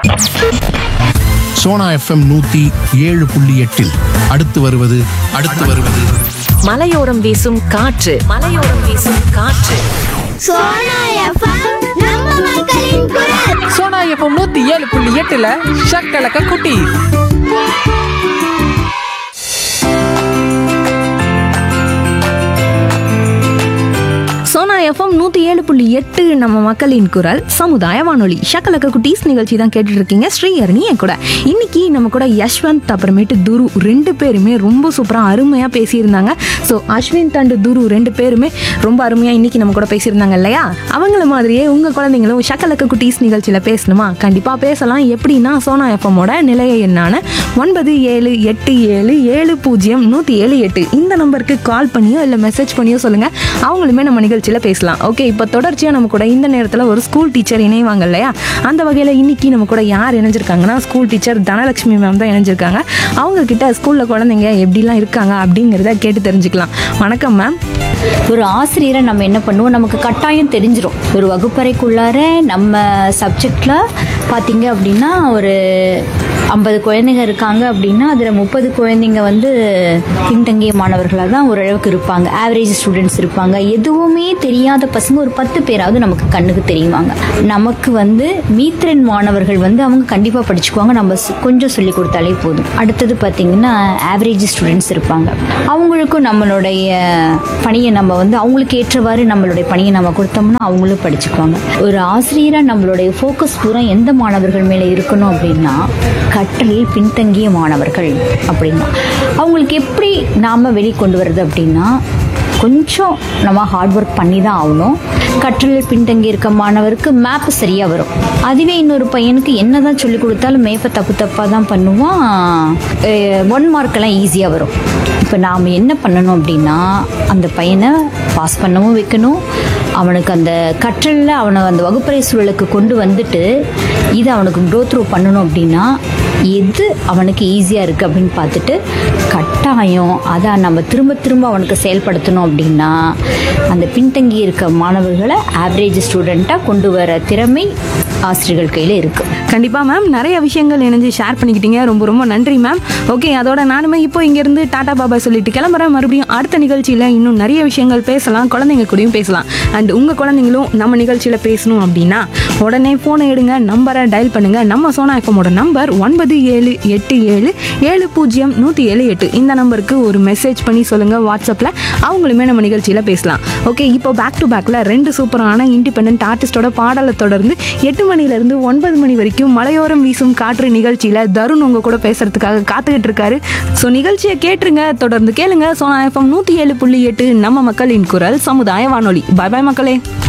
Sona FM 107.8 அடுத்து வருவது மலையோரம் வீசும் காற்று சோனா எஃப்எம் நம்ம மக்களின் குரல். சோனா எஃப்எம் 107.8 ஷக்கலக்க குட்டி. சோனா எஃப்எம் 107.8 நம்ம மக்களின் குரல் சமுதாய வானொலி ஷக்கலக்க குட்டீஸ் நிகழ்ச்சி தான் கேட்டுட்டு இருக்கீங்க. ஸ்ரீஹரணி என் கூட இன்னைக்கு நம்ம கூட யஷ்வந்த் அப்புறமேட்டு துரு ரெண்டு பேருமே ரொம்ப சூப்பராக அருமையாக பேசியிருந்தாங்க. ஸோ அஸ்வின் அண்ட் துரு ரெண்டு பேருமே ரொம்ப அருமையாக இன்னைக்கு நம்ம கூட பேசியிருந்தாங்க இல்லையா? அவங்கள மாதிரியே உங்கள் குழந்தைங்களும் ஷக்கலக்க குட்டீஸ் நிகழ்ச்சியில் பேசணுமா? கண்டிப்பாக பேசலாம். எப்படின்னா சோனா எஃப்எம்மோட நிலைய எண்ணான 9787070178 இந்த நம்பருக்கு கால் பண்ணியோ இல்லை மெசேஜ் பண்ணியோ சொல்லுங்கள். அவங்களுமே நம்ம நிகழ்ச்சியில் பேசலாம். ஓகே, இப்போ தொடர்ச்சியாக நம்ம கூட இந்த நேரத்தில் ஒரு ஸ்கூல் டீச்சர் இணைவாங்க இல்லையா? அந்த வகையில் இன்னைக்கு நம்ம கூட யார் இணைஞ்சிருக்காங்கன்னா ஸ்கூல் டீச்சர் தனலட்சுமி மேம் தான் இணைஞ்சிருக்காங்க. அவங்க கிட்ட ஸ்கூலில் குழந்தைங்க எப்படிலாம் இருக்காங்க அப்படிங்கிறத கேட்டு தெரிஞ்சுக்கலாம். வணக்கம் மேம். ஒரு ஆசிரியரை நம்ம என்ன பண்ணுவோம், நமக்கு கட்டாயம் தெரிஞ்சிடும். ஒரு வகுப்பறைக்குள்ளார நம்ம சப்ஜெக்டில் பார்த்தீங்க அப்படின்னா ஒரு 50 குழந்தைங்க இருக்காங்க அப்படின்னா அதில் 30 குழந்தைங்க பின்தங்கிய மாணவர்களாக தான் ஓரளவுக்கு இருப்பாங்க. ஆவரேஜ் ஸ்டூடெண்ட்ஸ் இருப்பாங்க. எதுவுமே தெரியாத பசங்க ஒரு 10 பேராவது நமக்கு கண்ணுக்கு தெரியுவாங்க. நமக்கு மீத்திரன் மாணவர்கள் அவங்க கண்டிப்பாக படிச்சுக்குவாங்க. நம்ம கொஞ்சம் சொல்லி கொடுத்தாலே போதும். அடுத்தது பார்த்தீங்கன்னா ஆவரேஜ் ஸ்டூடெண்ட்ஸ் இருப்பாங்க. அவங்களுக்கும் நம்மளுடைய பணியை நம்ம அவங்களுக்கு ஏற்றவாறு நம்மளுடைய பணியை நம்ம கொடுத்தோம்னா அவங்களும் படிச்சுக்குவாங்க. ஒரு ஆசிரியராக நம்மளுடைய ஃபோக்கஸ் பூரா எந்த மாணவர்கள் மேலே இருக்கணும் அப்படின்னா கற்றலில் பின்தங்கிய மாணவர்கள் அப்படின்னா அவங்களுக்கு எப்படி நாம் வெளிக்கொண்டு வர்றது அப்படின்னா கொஞ்சம் நம்ம ஹார்ட் ஒர்க் பண்ணி தான் ஆகணும். கற்றலில் பின்தங்கி இருக்க மாணவருக்கு மேப் சரியாக வரும். அதுவே இன்னொரு பையனுக்கு என்ன தான் சொல்லிக் கொடுத்தாலும் மேப்பை தப்பாக தான் பண்ணுவான். 1 மார்க்கெல்லாம் ஈஸியாக வரும். இப்போ நாம் என்ன பண்ணணும் அப்படின்னா அந்த பையனை பாஸ் பண்ணவும் வைக்கணும். அவனுக்கு அந்த கற்றலில் அவனை அந்த வகுப்பறை சூழலுக்கு கொண்டு வந்துட்டு இதை அவனுக்கு க்ரோ த்ரூ பண்ணணும் அப்படின்னா எது அவனுக்கு ஈஸியாக இருக்குது அப்படின்னு பார்த்துட்டு கட்டாயம் அதை நம்ம திரும்ப அவனுக்கு செயல்படுத்தணும் அப்படின்னா அந்த பின்தங்கி இருக்க மாணவர்களை ஆவரேஜ் ஸ்டூடெண்ட்டாக கொண்டு வர திறமை ஆசிரியர்கள் கையில் இருக்குது. கண்டிப்பாக மேம், நிறைய விஷயங்கள் இணைஞ்சு ஷேர் பண்ணிக்கிட்டீங்க. ரொம்ப ரொம்ப நன்றி மேம். ஓகே, அதோட நானுமே இப்போ இங்கேருந்து டாடா பாபா சொல்லிட்டு கிளம்புறேன். மறுபடியும் அடுத்த நிகழ்ச்சியில் இன்னும் நிறைய விஷயங்கள் பேசலாம், குழந்தைங்க கூடயும் பேசலாம். அண்ட் உங்கள் குழந்தைங்களும் நம்ம நிகழ்ச்சியில் பேசணும் அப்படின்னா உடனே ஃபோனை எடுங்க, நம்பரை டயல் பண்ணுங்கள். நம்ம சோனா எஃப்எம்மோட நம்பர் 9787700178 இந்த நம்பருக்கு ஒரு மெசேஜ் பண்ணி சொல்லுங்கள் வாட்ஸ்அப்பில். அவங்களுமே நம்ம நிகழ்ச்சியில் பேசலாம். ஓகே, இப்போ பேக் டு பேக்கில் 2 சூப்பரான இண்டிபெண்டன்ட் ஆர்டிஸ்டோட பாடலை தொடர்ந்து 8 மணிலேருந்து 9 மணி வரைக்கும் மலையோரம் வீசும் காற்று நிகழ்ச்சியில் தருண் உங்க கூட பேசுறதுக்காக காத்துக்கிட்டு இருக்காரு. ஸோ நிகழ்ச்சியை கேட்டுருங்க, தொடர்ந்து கேளுங்க. சோனா எஃப்எம் 107.8 நம்ம மக்களின் குரல் சமுதாய வானொலி. பாய் பாய் மக்களே.